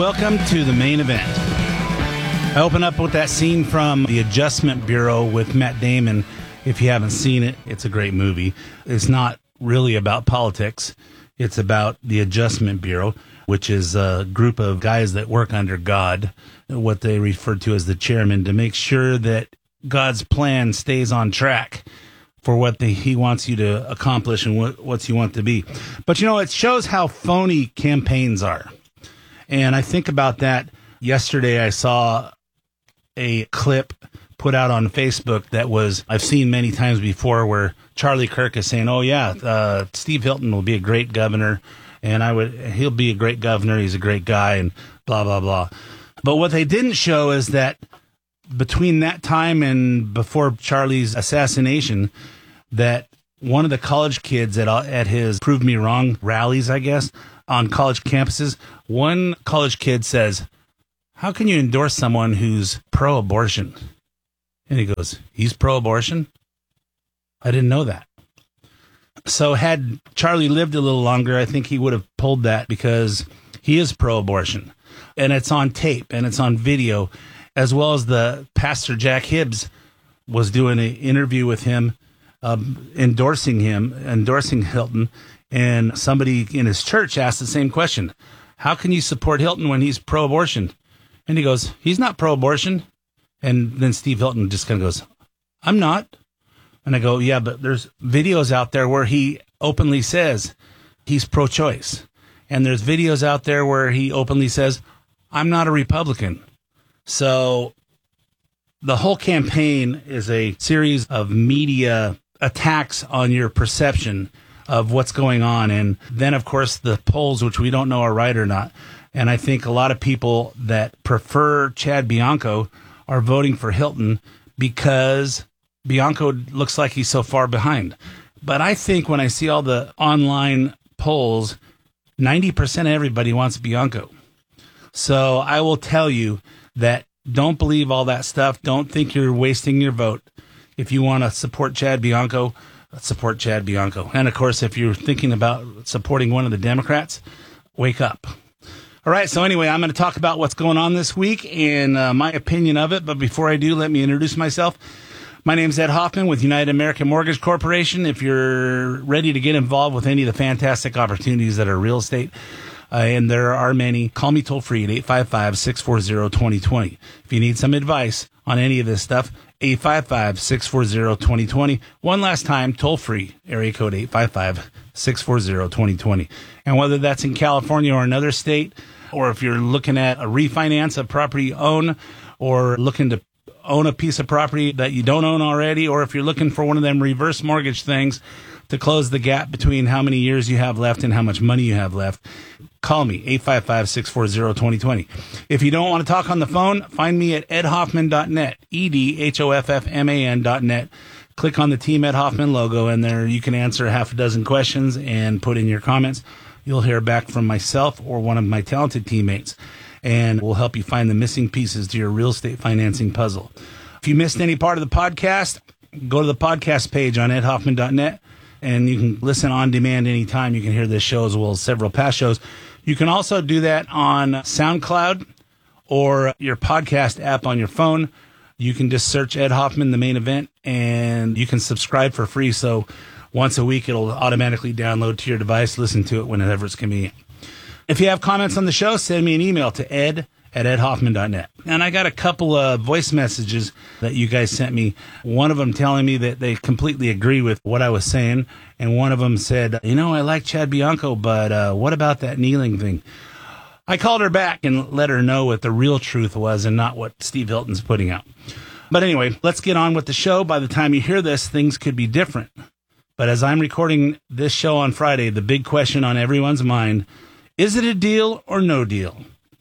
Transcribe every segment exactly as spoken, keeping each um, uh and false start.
welcome to the main event. I open up with that scene from The Adjustment Bureau with Matt Damon. If you haven't seen it, it's a great movie. It's not really about politics. It's about the Adjustment Bureau, which is a group of guys that work under God, what they refer to as the chairman, to make sure that God's plan stays on track for what the, he wants you to accomplish and what what you want to be. But, you know, it shows how phony campaigns are. And I think about that. Yesterday I saw a clip put out on Facebook that was, I've seen many times before, where Charlie Kirk is saying, oh, yeah, uh, Steve Hilton will be a great governor, and I would he'll be a great governor. He's a great guy, and blah, blah, blah. But what they didn't show is that between that time and before Charlie's assassination, that one of the college kids at at his Prove Me Wrong rallies, I guess, on college campuses, one college kid says, how can you endorse someone who's pro-abortion? And he goes, he's pro-abortion? I didn't know that. So had Charlie lived a little longer, I think he would have pulled that, because he is pro-abortion. And it's on tape and it's on video, as well as the Pastor Jack Hibbs was doing an interview with him, um, endorsing him, endorsing Hilton. And somebody in his church asked the same question. How can you support Hilton when he's pro-abortion? And he goes, he's not pro-abortion. And then Steve Hilton just kind of goes, I'm not. And I go, yeah, but there's videos out there where he openly says he's pro-choice. And there's videos out there where he openly says, I'm not a Republican. So the whole campaign is a series of media attacks on your perception of what's going on. And then, of course, the polls, which we don't know are right or not. And I think a lot of people that prefer Chad Bianco are voting for Hilton because Bianco looks like he's so far behind. But I think when I see all the online polls, ninety percent of everybody wants Bianco. So I will tell you that don't believe all that stuff. Don't think you're wasting your vote. If you want to support Chad Bianco, support Chad Bianco. And, of course, if you're thinking about supporting one of the Democrats, wake up. All right, so anyway, I'm going to talk about what's going on this week and uh, my opinion of it. But before I do, let me introduce myself. My name is Ed Hoffman with United American Mortgage Corporation. If you're ready to get involved with any of the fantastic opportunities that are real estate, uh, and there are many, call me toll free at eight five five, six four zero, two zero two zero. If you need some advice on any of this stuff, eight five five, six four zero, two zero two zero. One last time, toll free, area code eight five five, six four zero, two zero two zero. And whether that's in California or another state, or if you're looking at a refinance of property you own, or looking to own a piece of property that you don't own already, or if you're looking for one of them reverse mortgage things to close the gap between how many years you have left and how much money you have left, call me, eight five five, six four zero, two zero two zero. If you don't want to talk on the phone, find me at ed hoffman dot net, E D H O F F M A N dot net. Click on the Team Ed Hoffman logo, and there you can answer a half a dozen questions and put in your comments. You'll hear back from myself or one of my talented teammates, and we'll help you find the missing pieces to your real estate financing puzzle. If you missed any part of the podcast, go to the podcast page on ed hoffman dot net, and you can listen on demand anytime. You can hear this show as well as several past shows. You can also do that on SoundCloud or your podcast app on your phone. You can just search Ed Hoffman, the main event, and you can subscribe for free. So once a week, it'll automatically download to your device. Listen to it whenever it's convenient. If you have comments on the show, send me an email to ed at ed hoffman dot net. And I got a couple of voice messages that you guys sent me. One of them telling me that they completely agree with what I was saying. And one of them said, you know, I like Chad Bianco, but uh, what about that kneeling thing? I called her back and let her know what the real truth was and not what Steve Hilton's putting out. But anyway, let's get on with the show. By the time you hear this, things could be different. But as I'm recording this show on Friday, the big question on everyone's mind, is it a deal or no deal?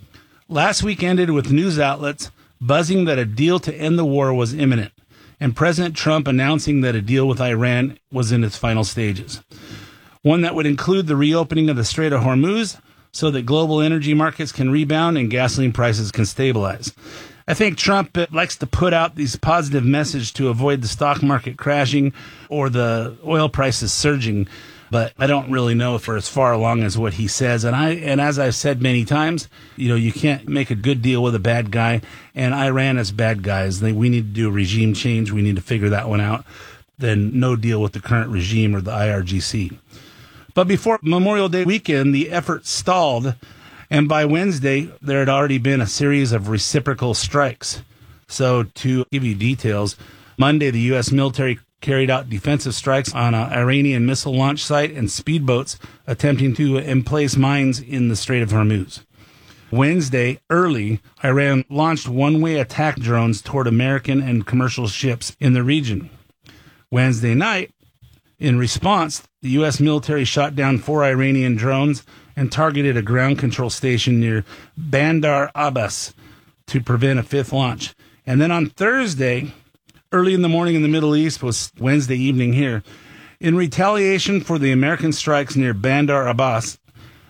Last week ended with news outlets buzzing that a deal to end the war was imminent, and President Trump announcing that a deal with Iran was in its final stages. One that would include the reopening of the Strait of Hormuz so that global energy markets can rebound and gasoline prices can stabilize. I think Trump likes to put out these positive messages to avoid the stock market crashing or the oil prices surging. but I don't really know if we're as far along as what he says. And I, and as I've said many times, you know, you can't make a good deal with a bad guy, and Iran is bad guys. They, we need to do a regime change. We need to figure that one out. Then no deal with the current regime or the I R G C. But before Memorial Day weekend, the effort stalled, and by Wednesday, there had already been a series of reciprocal strikes. So to give you details, Monday, the U S military carried out defensive strikes on an Iranian missile launch site and speedboats attempting to emplace mines in the Strait of Hormuz. Wednesday, early, Iran launched one-way attack drones toward American and commercial ships in the region. Wednesday night, in response, the U S military shot down four Iranian drones and targeted a ground control station near Bandar Abbas to prevent a fifth launch. And then on Thursday, early in the morning in the Middle East, was Wednesday evening here, in retaliation for the American strikes near Bandar Abbas,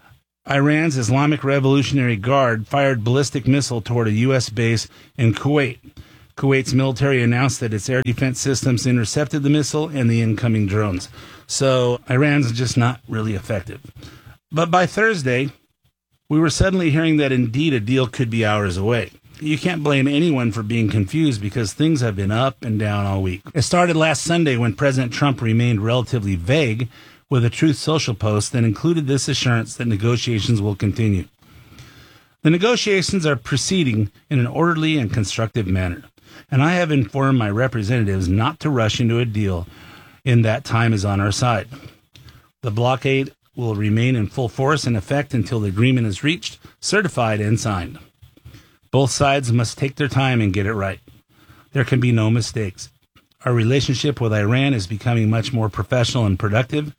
Iran's Islamic Revolutionary Guard fired ballistic missile toward a U S base in Kuwait. Kuwait's military announced that its air defense systems intercepted the missile and the incoming drones. So Iran's just not really effective. But by Thursday, we were suddenly hearing that indeed a deal could be hours away. You can't blame anyone for being confused because things have been up and down all week. It started last Sunday when President Trump remained relatively vague with a Truth Social post that included this assurance that negotiations will continue. The negotiations are proceeding in an orderly and constructive manner, and I have informed my representatives not to rush into a deal in that time is on our side. The blockade will remain in full force and effect until the agreement is reached, certified, and signed. Both sides must take their time and get it right. There can be no mistakes. Our relationship with Iran is becoming much more professional and productive.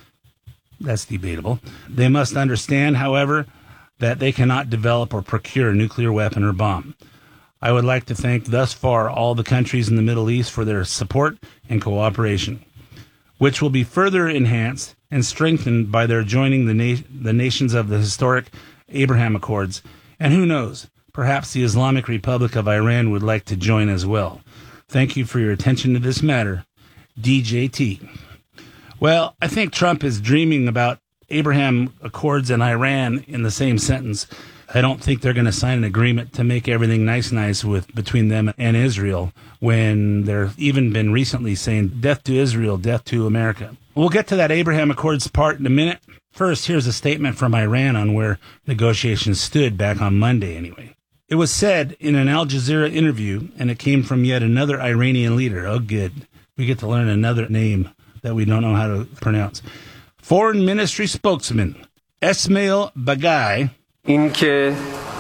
That's debatable. They must understand, however, that they cannot develop or procure a nuclear weapon or bomb. I would like to thank thus far all the countries in the Middle East for their support and cooperation, which will be further enhanced and strengthened by their joining the, na- the nations of the historic Abraham Accords. And who knows, perhaps the Islamic Republic of Iran would like to join as well. Thank you for your attention to this matter. D J T. Well, I think Trump is dreaming about Abraham Accords and Iran in the same sentence. I don't think they're going to sign an agreement to make everything nice, nice with between them and Israel when they're even been recently saying death to Israel, death to America. We'll get to that Abraham Accords part in a minute. First, here's a statement from Iran on where negotiations stood back on Monday anyway. It was said in an Al Jazeera interview, and it came from yet another Iranian leader. Oh, good. We get to learn another name that we don't know how to pronounce. Foreign Ministry spokesman Esmail Bagai. It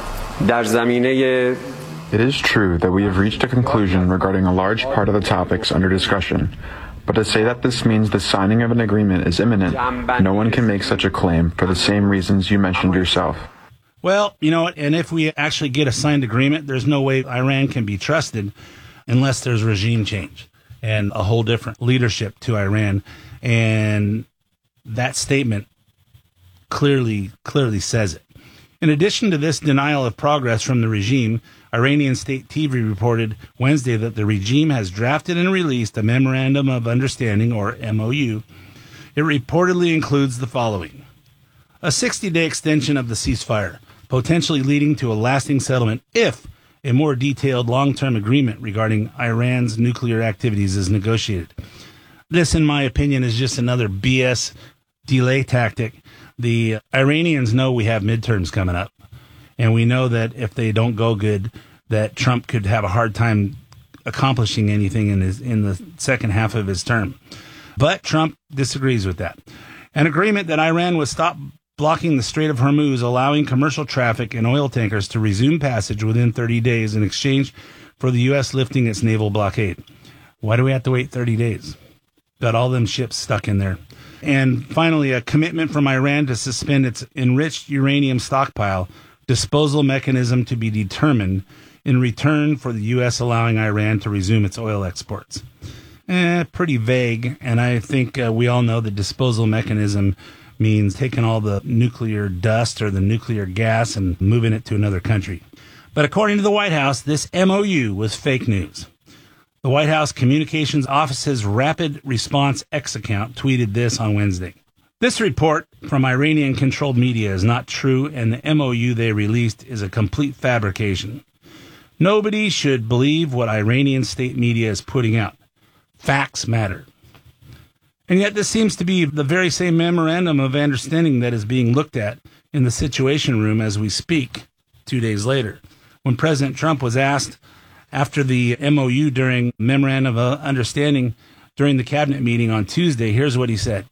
is true that we have reached a conclusion regarding a large part of the topics under discussion, but to say that this means the signing of an agreement is imminent, no one can make such a claim for the same reasons you mentioned yourself. Well, you know what, and if we actually get a signed agreement, there's no way Iran can be trusted unless there's regime change and a whole different leadership to Iran. And that statement clearly, clearly says it. In addition to this denial of progress from the regime, Iranian state T V reported Wednesday that the regime has drafted and released a Memorandum of Understanding, or M O U. It reportedly includes the following: a sixty-day extension of the ceasefire, potentially leading to a lasting settlement if a more detailed long-term agreement regarding Iran's nuclear activities is negotiated. This, in my opinion, is just another B S delay tactic. The Iranians know we have midterms coming up, and we know that if they don't go good, that Trump could have a hard time accomplishing anything in his in the second half of his term. But Trump disagrees with that. An agreement that Iran would stop blocking the Strait of Hormuz, allowing commercial traffic and oil tankers to resume passage within thirty days in exchange for the U S lifting its naval blockade. Why do we have to wait thirty days? Got all them ships stuck in there. And finally, a commitment from Iran to suspend its enriched uranium stockpile, disposal mechanism to be determined, in return for the U S allowing Iran to resume its oil exports. Eh, pretty vague, and I think uh, we all know the disposal mechanism means taking all the nuclear dust or the nuclear gas and moving it to another country. But according to the White House, this M O U was fake news. The White House Communications Office's Rapid Response X account tweeted this on Wednesday. This report from Iranian-controlled media is not true, and the M O U they released is a complete fabrication. Nobody should believe what Iranian state media is putting out. Facts matter. And yet this seems to be the very same memorandum of understanding that is being looked at in the Situation Room as we speak, two days later. When President Trump was asked after the M O U during memorandum of understanding during the cabinet meeting on Tuesday, here's what he said.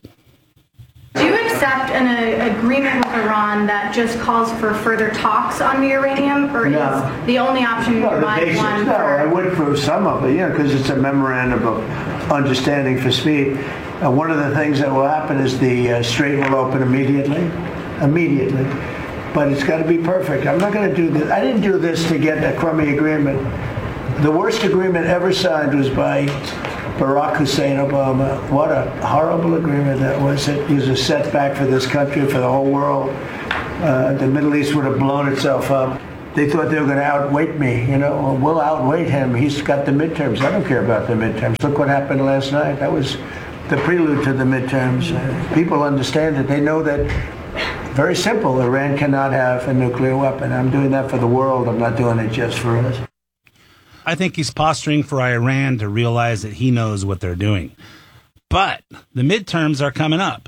Do you accept an uh, agreement with Iran that just calls for further talks on the uranium, or no. is the only option you no, provide basics, one no, for... I would for some of it, yeah, because it's a memorandum of understanding for speed. Uh, one of the things that will happen is the uh, strait will open immediately, immediately, but it's got to be perfect. I'm not going to do this. I didn't do this to get a crummy agreement. The worst agreement ever signed was by Barack Hussein Obama. What a horrible agreement that was. It was a setback for this country, for the whole world. Uh, the Middle East would have blown itself up. They thought they were going to outweight me. You know, well, we'll outweight him. He's got the midterms. I don't care about the midterms. Look what happened last night. That was the prelude to the midterms. Uh, people understand it. They know that, very simple, Iran cannot have a nuclear weapon. I'm doing that for the world. I'm not doing it just for us. I think he's posturing for Iran to realize that he knows what they're doing. But the midterms are coming up,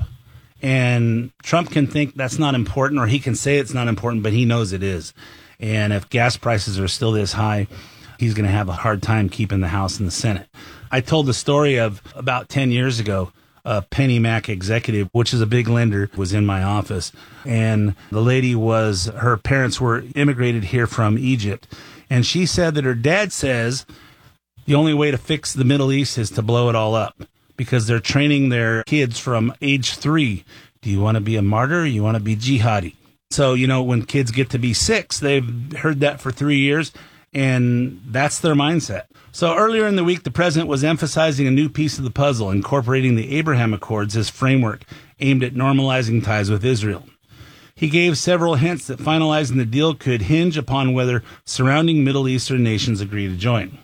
and Trump can think that's not important, or he can say it's not important, but he knows it is. And if gas prices are still this high, he's going to have a hard time keeping the House and the Senate. I told the story of about ten years ago, a Penny Mac executive, which is a big lender, was in my office. And the lady was, her parents were immigrated here from Egypt. And she said that her dad says the only way to fix the Middle East is to blow it all up, because they're training their kids from age three. Do you want to be a martyr? Or you want to be jihadi? So, you know, when kids get to be six, they've heard that for three years, and that's their mindset. So earlier in the week, the president was emphasizing a new piece of the puzzle, incorporating the Abraham Accords as framework aimed at normalizing ties with Israel. He gave several hints that finalizing the deal could hinge upon whether surrounding Middle Eastern nations agree to join.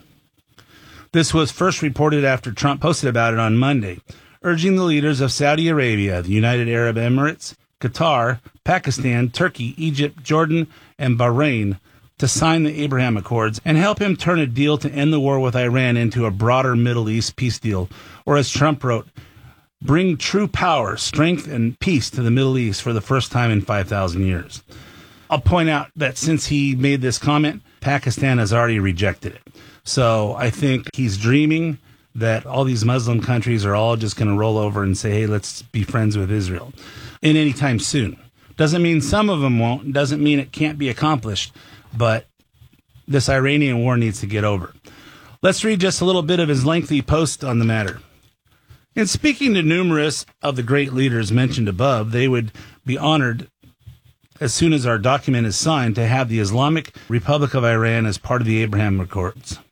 This was first reported after Trump posted about it on Monday, urging the leaders of Saudi Arabia, the United Arab Emirates, Qatar, Pakistan, Turkey, Egypt, Jordan, and Bahrain to sign the Abraham Accords and help him turn a deal to end the war with Iran into a broader Middle East peace deal, or as Trump wrote, bring true power, strength, and peace to the Middle East for the first time in five thousand years. I'll point out that since he made this comment, Pakistan has already rejected it. So I think he's dreaming that all these Muslim countries are all just going to roll over and say, hey, let's be friends with Israel in any time soon. Doesn't mean some of them won't. Doesn't mean it can't be accomplished. But this Iranian war needs to get over. Let's read just a little bit of his lengthy post on the matter. In speaking to numerous of the great leaders mentioned above, they would be honored, as soon as our document is signed, to have the Islamic Republic of Iran as part of the Abraham Accords.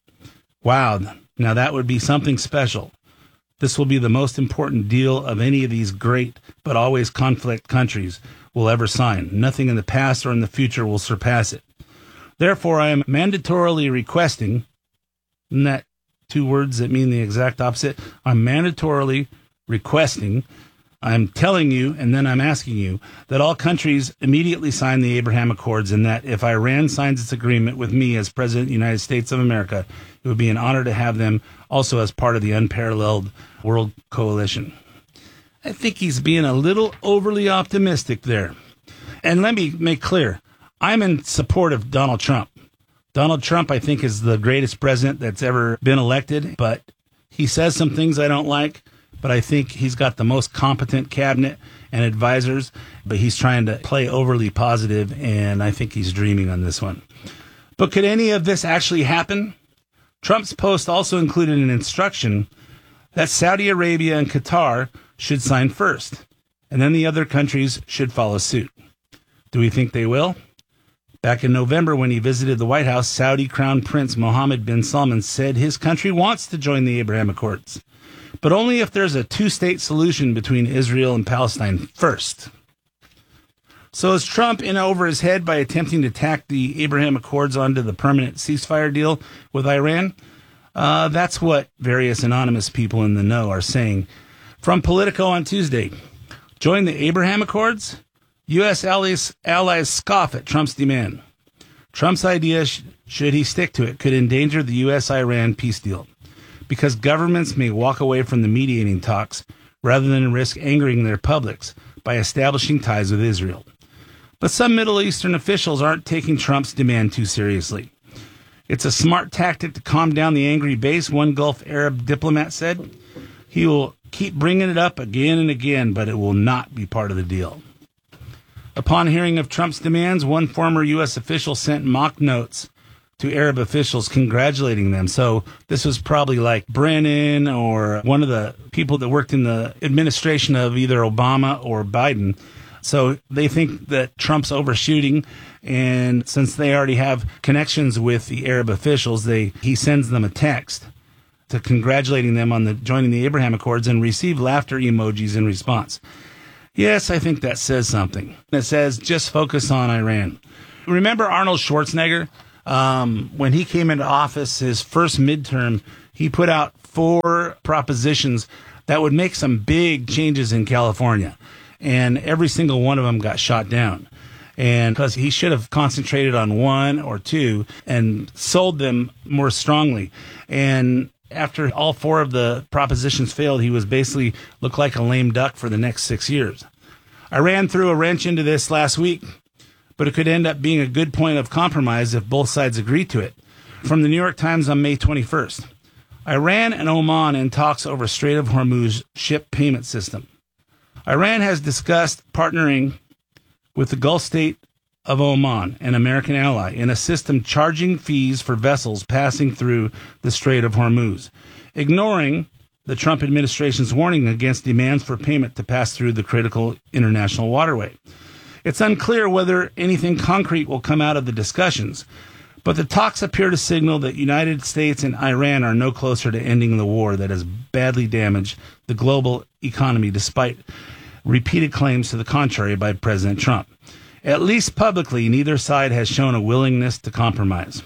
Wow, now that would be something special. This will be the most important deal of any of these great but always conflict countries will ever sign. Nothing in the past or in the future will surpass it. Therefore, I am mandatorily requesting, isn't that two words that mean the exact opposite? I'm mandatorily requesting, I'm telling you, and then I'm asking you, that all countries immediately sign the Abraham Accords, and that if Iran signs its agreement with me as President of the United States of America, it would be an honor to have them also as part of the unparalleled world coalition. I think he's being a little overly optimistic there. And let me make clear, I'm in support of Donald Trump. Donald Trump, I think, is the greatest president that's ever been elected, but he says some things I don't like, but I think he's got the most competent cabinet and advisors, but he's trying to play overly positive, and I think he's dreaming on this one. But could any of this actually happen? Trump's post also included an instruction that Saudi Arabia and Qatar should sign first, and then the other countries should follow suit. Do we think they will? Back in November, when he visited the White House, Saudi Crown Prince Mohammed bin Salman said his country wants to join the Abraham Accords, but only if there's a two-state solution between Israel and Palestine first. So is Trump in over his head by attempting to tack the Abraham Accords onto the permanent ceasefire deal with Iran? Uh, that's what various anonymous people in the know are saying. From Politico on Tuesday, Join the Abraham Accords? U S allies, allies scoff at Trump's demand. Trump's idea, sh- should he stick to it, could endanger the U S Iran peace deal, because governments may walk away from the mediating talks rather than risk angering their publics by establishing ties with Israel. But some Middle Eastern officials aren't taking Trump's demand too seriously. It's a smart tactic to calm down the angry base, one Gulf Arab diplomat said. He will keep bringing it up again and again, but it will not be part of the deal. Upon hearing of Trump's demands, one former U S official sent mock notes to Arab officials congratulating them. So this was probably like Brennan or one of the people that worked in the administration of either Obama or Biden. So they think that Trump's overshooting, and since they already have connections with the Arab officials, they he sends them a text to congratulating them on the joining the Abraham Accords and receive laughter emojis in response. Yes, I think that says something. It says, just focus on Iran. Remember Arnold Schwarzenegger? Um, when he came into office, his first midterm, he put out four propositions that would make some big changes in California. And every single one of them got shot down. And because he should have concentrated on one or two and sold them more strongly. And after all four of the propositions failed, he was basically looked like a lame duck for the next six years. Iran threw a wrench into this last week, but it could end up being a good point of compromise if both sides agree to it. From the New York Times on May twenty-first, Iran and Oman in talks over Strait of Hormuz ship payment system. Iran has discussed partnering with the Gulf state of Oman, an American ally, in a system charging fees for vessels passing through the Strait of Hormuz, ignoring the Trump administration's warning against demands for payment to pass through the critical international waterway. It's unclear whether anything concrete will come out of the discussions, but the talks appear to signal that United States and Iran are no closer to ending the war that has badly damaged the global economy, despite repeated claims to the contrary by President Trump. At least publicly, neither side has shown a willingness to compromise.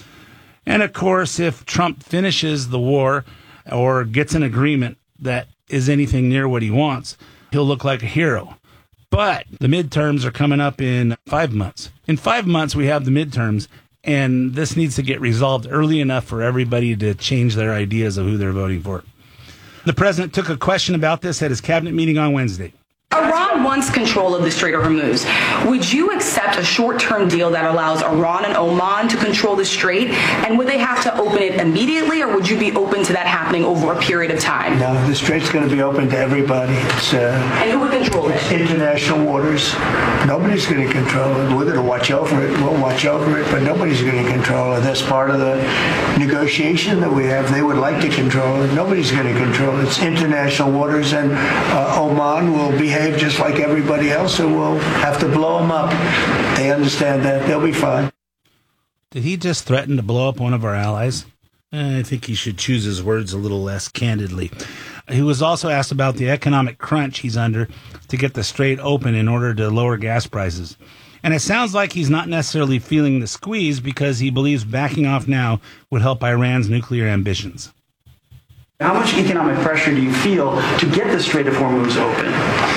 And of course, if Trump finishes the war or gets an agreement that is anything near what he wants, he'll look like a hero. But the midterms are coming up in five months. In five months, we have the midterms, and this needs to get resolved early enough for everybody to change their ideas of who they're voting for. The president took a question about this at his cabinet meeting on Wednesday. Iran wants control of the Strait of Hormuz. Would you accept a short-term deal that allows Iran and Oman to control the strait? And would they have to open it immediately, or would you be open to that happening over a period of time? No, the strait's going to be open to everybody. It's, uh, and who would control it? International waters. Nobody's going to control it. We're going to watch over it. We'll watch over it, but nobody's going to control it. That's part of the negotiation that we have. They would like to control it. Nobody's going to control it. It's international waters, and uh, Oman will behave just like everybody else, and we'll have to blow them up. They understand that. They'll be fine. Did he just threaten to blow up one of our allies? I think he should choose his words a little less candidly. He was also asked about the economic crunch he's under to get the strait open in order to lower gas prices. And it sounds like he's not necessarily feeling the squeeze because he believes backing off now would help Iran's nuclear ambitions. How much economic pressure do you feel to get the Strait of Hormuz open?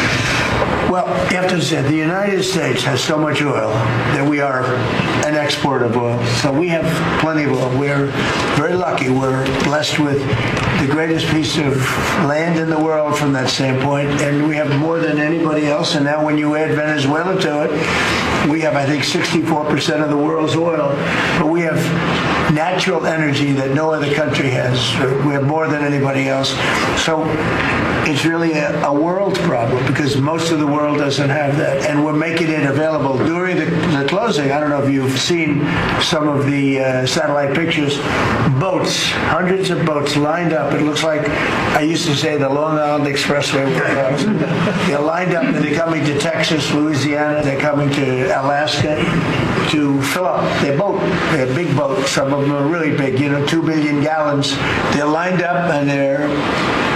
Well, you have to understand, the United States has so much oil that we are an exporter of oil. So we have plenty of oil. We're very lucky. We're blessed with the greatest piece of land in the world from that standpoint, and we have more than anybody else. And now when you add Venezuela to it, we have, I think, sixty-four percent of the world's oil. But we have natural energy that no other country has. We have more than anybody else. So it's really a, a world problem because most of the world doesn't have that. And we're making it available. During the, the closing, I don't know if you've seen some of the uh, satellite pictures, boats, hundreds of boats lined up. It looks like, I used to say, the Long Island Expressway. They're lined up and they're coming to Texas, Louisiana. They're coming to Alaska to fill up their boat. They're big boats. Some of them are really big, you know, two billion gallons. They're lined up and they're right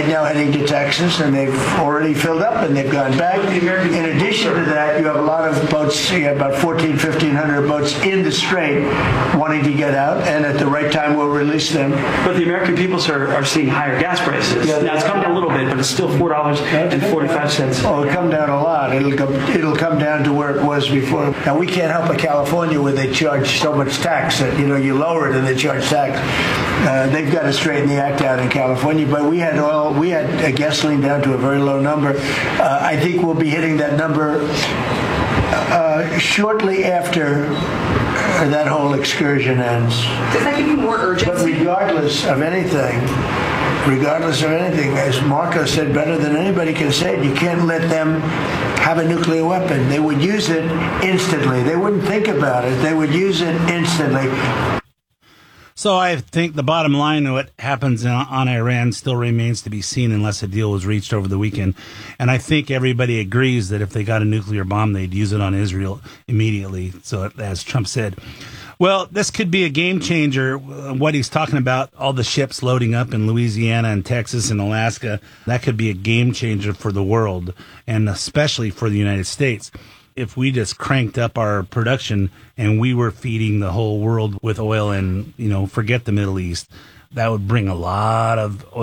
now heading to Texas, and they've already filled up and they've gone back. In addition to that, you have a lot of boats, you have about fourteen, fifteen hundred boats in the strait wanting to get out, and at the right time we'll release them. But the American people, sir, are seeing higher gas prices. Yeah, now, it's come down a little bit, but it's still four dollars and forty-five cents. Oh, it'll come down a lot. It'll come, it'll come down to where it was before. Now, we can't help but California where they charge so much tax that, you know, you lower it and they charge tax. Uh, they've got to straighten the act out in California, but we had oil, we had uh, gasoline down to a very low number. Uh, I think we'll be hitting that number uh, shortly after uh, that whole excursion ends. Does that give you more urgency? But regardless of anything, regardless of anything, as Marco said better than anybody can say it, you can't let them have a nuclear weapon. They would use it instantly. They wouldn't think about it. They would use it instantly. So I think the bottom line of what happens in, on Iran still remains to be seen unless a deal was reached over the weekend. And I think everybody agrees that if they got a nuclear bomb, they'd use it on Israel immediately. So as Trump said, well, this could be a game changer. What he's talking about, all the ships loading up in Louisiana and Texas and Alaska, that could be a game changer for the world and especially for the United States. If we just cranked up our production and we were feeding the whole world with oil and, you know, forget the Middle East, that would bring a lot of oil.